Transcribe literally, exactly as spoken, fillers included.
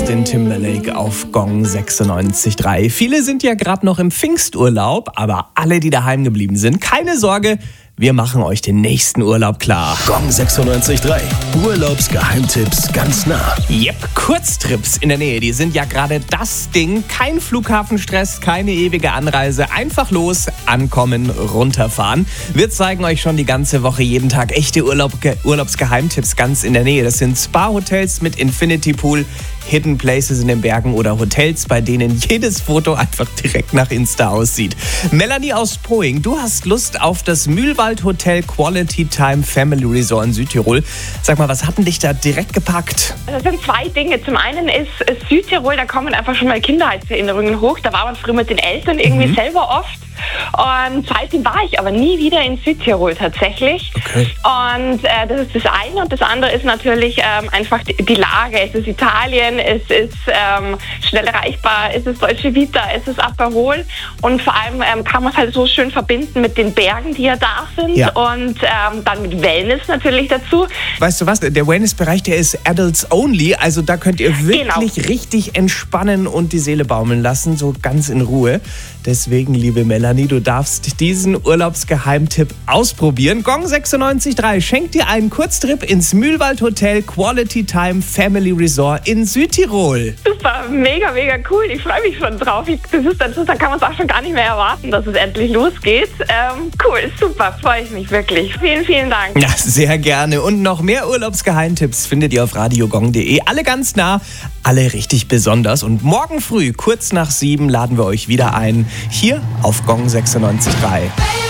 Justin Timberlake auf Gong sechsundneunzig Komma drei. Viele sind ja gerade noch im Pfingsturlaub, aber alle, die daheim geblieben sind, keine Sorge, wir machen euch den nächsten Urlaub klar. Gong sechsundneunzig Komma drei. Urlaubsgeheimtipps ganz nah. Yep, Kurztrips in der Nähe, die sind ja gerade das Ding. Kein Flughafenstress, keine ewige Anreise. Einfach los, ankommen, runterfahren. Wir zeigen euch schon die ganze Woche jeden Tag echte Urlaub, Urlaubsgeheimtipps ganz in der Nähe. Das sind Spa-Hotels mit Infinity Pool, Hidden Places in den Bergen oder Hotels, bei denen jedes Foto einfach direkt nach Insta aussieht. Melanie aus Poing, du hast Lust auf das Mühlwald Hotel Quality Time Family Resort in Südtirol. Sag mal, was hat denn dich da direkt gepackt? Das sind zwei Dinge. Zum einen ist, ist Südtirol, da kommen einfach schon mal Kindheitserinnerungen hoch. Da war man früher mit den Eltern irgendwie mhm. selber oft. Und seitdem war ich aber nie wieder in Südtirol tatsächlich. Okay. Und äh, das ist das eine. Und das andere ist natürlich ähm, einfach die, die Lage. Es ist Italien, es ist ähm, schnell erreichbar, es ist Dolce Vita, es ist Aperol. Und vor allem ähm, kann man es halt so schön verbinden mit den Bergen, die ja da sind. Ja. Und ähm, dann mit Wellness natürlich dazu. Weißt du was, der Wellness-Bereich, der ist Adults Only. Also da könnt ihr wirklich Genau. richtig entspannen und die Seele baumeln lassen, so ganz in Ruhe. Deswegen, liebe Melanie, du darfst diesen Urlaubsgeheimtipp ausprobieren. Gong sechsundneunzig Komma drei schenkt dir einen Kurztrip ins Mühlwald Hotel Quality Time Family Resort in Südtirol. Super, mega, mega cool. Ich freue mich schon drauf. Ich, das ist, das ist, da kann man es auch schon gar nicht mehr erwarten, dass es endlich losgeht. Ähm, cool, super, freue ich mich wirklich. Vielen, vielen Dank. Ja, sehr gerne. Und noch mehr Urlaubsgeheimtipps findet ihr auf radiogong punkt de. Alle ganz nah, alle richtig besonders. Und morgen früh, kurz nach sieben, laden wir euch wieder ein. Hier auf Gong sechsundneunzig Komma drei.